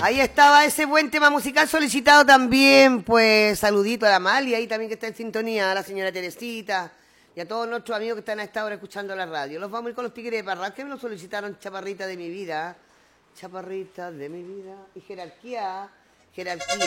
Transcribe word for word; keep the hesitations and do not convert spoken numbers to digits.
Ahí estaba ese buen tema musical solicitado también, pues saludito a la Mali, ahí también que está en sintonía, a la señora Teresita y a todos nuestros amigos que están a esta hora escuchando la radio. Los vamos a ir con los Tigres de Parral, que me lo solicitaron, Chaparrita de mi vida, Chaparrita de mi vida, y jerarquía, jerarquía.